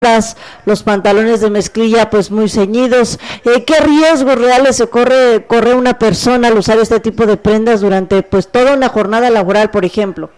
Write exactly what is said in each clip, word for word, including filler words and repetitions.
los pantalones de mezclilla pues muy ceñidos. Eh, ¿Qué riesgos reales se corre corre una persona al usar este tipo de prendas durante pues toda una jornada laboral, por ejemplo?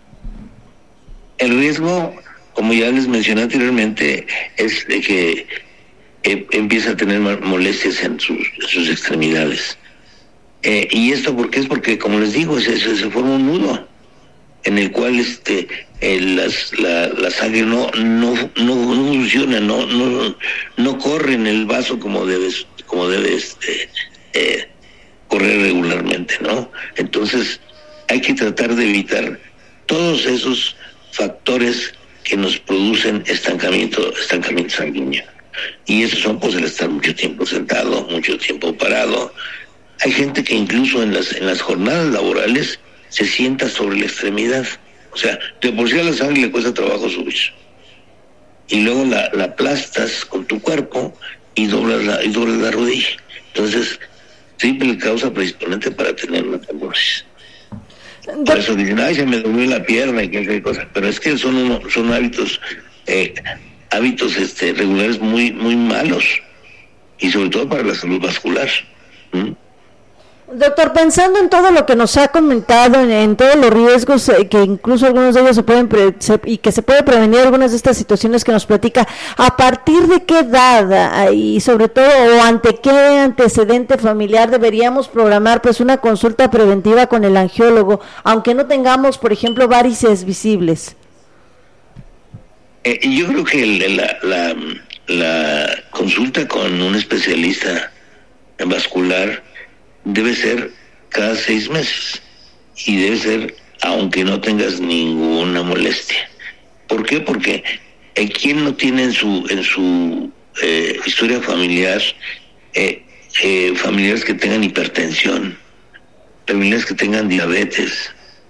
El riesgo, como ya les mencioné anteriormente, es de que eh, empieza a tener molestias en sus, en sus extremidades. Eh, y esto porque es porque, como les digo, se, se, se forma un nudo en el cual este el, las, la, la sangre no no no, no funciona, no no no corre en el vaso como debe como debe este eh, correr regularmente, ¿no? Entonces hay que tratar de evitar todos esos factores que nos producen estancamiento estancamiento sanguíneo, y esos son pues el estar mucho tiempo sentado, mucho tiempo parado. Hay gente que incluso en las en las jornadas laborales se sienta sobre la extremidad. O sea, de por sí a la sangre le cuesta trabajo subir. Y luego la, la aplastas con tu cuerpo y doblas la, y doblas la rodilla. Entonces, triple causa predisponente para tener una trombosis. Por eso dicen, ay, se me dobló la pierna y qué cosa. Pero es que son uno, son hábitos, eh, hábitos este, regulares muy, muy malos. Y sobre todo para la salud vascular. ¿Mm? Doctor, pensando en todo lo que nos ha comentado, en, en todos los riesgos, eh, que incluso algunos de ellos se pueden pre, se, y que se puede prevenir algunas de estas situaciones que nos platica, ¿a partir de qué edad y sobre todo o ante qué antecedente familiar deberíamos programar pues una consulta preventiva con el angiólogo, aunque no tengamos, por ejemplo, varices visibles? Eh, yo creo que el, la, la, la consulta con un especialista vascular debe ser cada seis meses y debe ser aunque no tengas ninguna molestia. ¿Por qué? Porque eh, ¿quién no tiene en su en su eh, historia familiar eh, eh, familiares que tengan hipertensión, familiares que tengan diabetes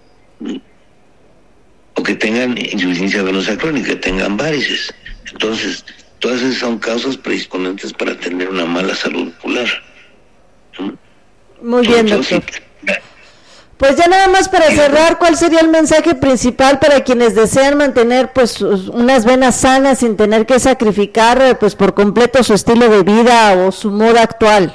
o que tengan insuficiencia venosa crónica, que tengan varices? Entonces, todas esas son causas predisponentes para tener una mala salud ocular. ¿Mm? Muy bien, doctor. Pues ya nada más para cerrar, ¿cuál sería el mensaje principal para quienes desean mantener pues unas venas sanas sin tener que sacrificar pues por completo su estilo de vida o su moda actual?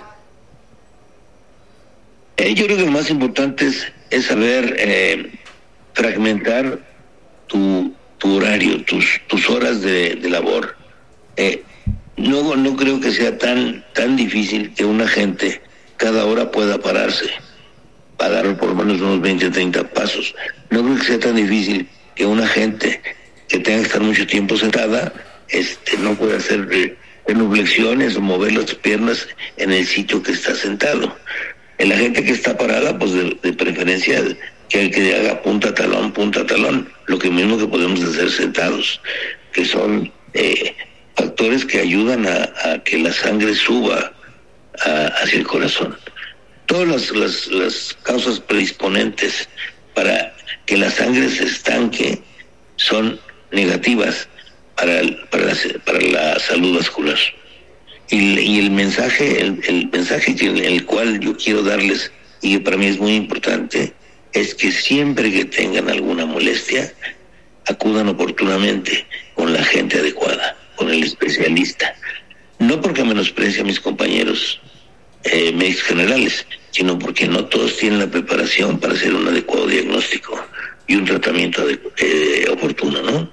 Eh, yo creo que lo más importante es, es saber eh, fragmentar tu, tu horario, tus, tus horas de, de labor. Eh, no, no creo que sea tan, tan difícil que una gente cada hora pueda pararse para dar por lo menos unos veinte o treinta pasos. No creo que sea tan difícil que una gente que tenga que estar mucho tiempo sentada este, no pueda hacer genuflexiones o mover las piernas en el sitio que está sentado. En la gente que está parada, pues de, de preferencia que el que haga punta talón, punta talón, lo que mismo que podemos hacer sentados, que son eh, factores que ayudan a, a que la sangre suba A, hacia el corazón. Todas las, las, las causas predisponentes para que la sangre se estanque son negativas para, el, para, la, para la salud vascular. Y, y el mensaje, el, el mensaje que el cual yo quiero darles, y que para mí es muy importante, es que siempre que tengan alguna molestia, acudan oportunamente con la gente adecuada, con el especialista. No porque menosprecie a mis compañeros eh, médicos generales, sino porque no todos tienen la preparación para hacer un adecuado diagnóstico y un tratamiento adecu- eh, oportuno, ¿no?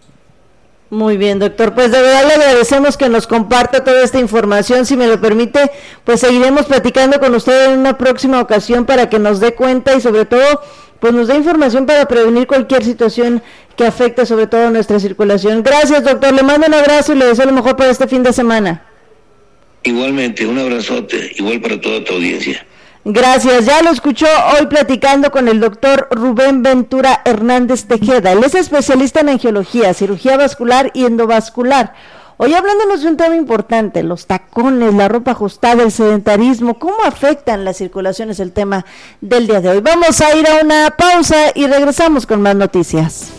Muy bien, doctor. Pues de verdad le agradecemos que nos comparta toda esta información. Si me lo permite, pues seguiremos platicando con usted en una próxima ocasión para que nos dé cuenta y sobre todo pues nos dé información para prevenir cualquier situación que afecte sobre todo nuestra circulación. Gracias, doctor. Le mando un abrazo y le deseo lo mejor para este fin de semana. Igualmente, un abrazote, igual para toda tu audiencia. Gracias, ya lo escuchó hoy platicando con el doctor Rubén Ventura Hernández Tejeda. Él es especialista en angiología, cirugía vascular y endovascular. Hoy hablándonos de un tema importante, los tacones, la ropa ajustada, el sedentarismo, cómo afectan la circulación es el tema del día de hoy. Vamos a ir a una pausa y regresamos con más noticias.